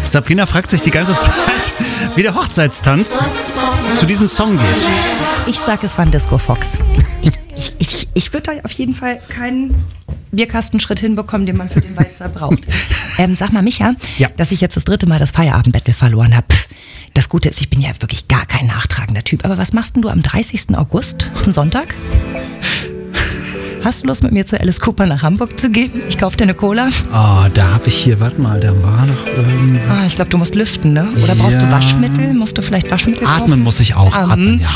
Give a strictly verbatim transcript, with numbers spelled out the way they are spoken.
Sabrina fragt sich die ganze Zeit, wie der Hochzeitstanz zu diesem Song geht. Ich sag, es war ein Disco Fox. Ich, ich, ich, ich würde da auf jeden Fall keinen Bierkastenschritt hinbekommen, den man für den Walzer braucht. Ähm, sag mal, Micha, ja. dass ich jetzt das dritte Mal das Feierabendbattle verloren habe. Das Gute ist, ich bin ja wirklich gar kein nachtragender Typ. Aber was machst denn du am dreißigsten August? Ist ein Sonntag? Hast du Lust, mit mir zu Alice Cooper nach Hamburg zu gehen? Ich kauf dir eine Cola. Oh, da habe ich hier, warte mal, da war noch irgendwas. Ah, ich glaube, du musst lüften, ne? Oder brauchst ja. du Waschmittel? Musst du vielleicht Waschmittel kaufen? Atmen muss ich auch. Um, atmen, ja.